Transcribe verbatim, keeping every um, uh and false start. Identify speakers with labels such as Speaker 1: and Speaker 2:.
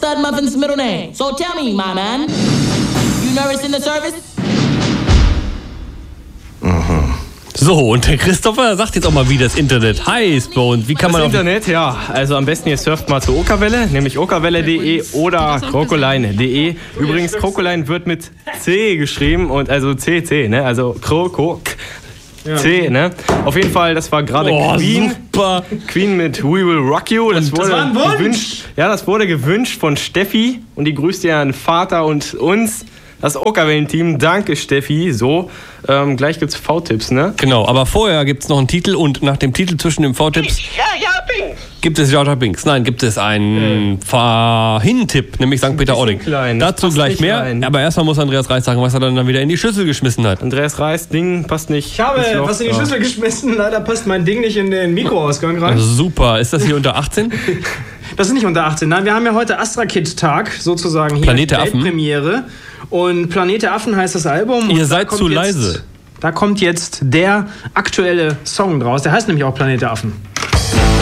Speaker 1: Stud Muffin's middle name. So tell me, my man, you nervous in the service?
Speaker 2: So, und der Christopher sagt jetzt auch mal, wie das Internet heißt bei uns. Wie kann man
Speaker 3: Das
Speaker 2: auf
Speaker 3: Internet, ja. Also am besten ihr surft mal zur Okerwelle, nämlich okerwelle punkt de oder krokoline punkt de. Übrigens, Krokoline wird mit C geschrieben und also C C, ne? Also Kroko. C, ne? Auf jeden Fall, das war gerade
Speaker 2: Oh,
Speaker 3: Queen.
Speaker 2: super.
Speaker 3: Queen mit We Will Rock You. Das, wurde
Speaker 4: das war ein Wunsch.
Speaker 3: gewünscht. Ja, das wurde gewünscht von Steffi und die grüßt ihren Vater und uns. Das Okerwellen-Team, danke Steffi. So, ähm, gleich gibt's V-Tipps, ne?
Speaker 2: Genau, aber vorher gibt es noch einen Titel und nach dem Titel zwischen den V-Tipps gibt es Jaja Binks. Nein, gibt es einen äh. Hin-Tipp, nämlich Sankt Peter-Ording. Dazu gleich mehr, rein. Aber erstmal muss Andreas Reis sagen, was er dann, dann wieder in die Schüssel geschmissen hat.
Speaker 3: Andreas Reis, Ding passt nicht.
Speaker 4: Ich habe was in die Schüssel geschmissen, leider passt mein Ding nicht in den Mikroausgang rein.
Speaker 2: Super, ist das hier unter achtzehn?
Speaker 4: Das ist nicht unter achtzehn, nein, wir haben ja heute Astra Kid Tag, sozusagen hier.
Speaker 2: Planet der Affen.
Speaker 4: Weltpremiere. Und Planet der Affen heißt das Album.
Speaker 2: Ihr
Speaker 4: und
Speaker 2: seid zu
Speaker 4: jetzt,
Speaker 2: leise.
Speaker 4: Da kommt jetzt der aktuelle Song draus, der heißt nämlich auch Planet der Affen.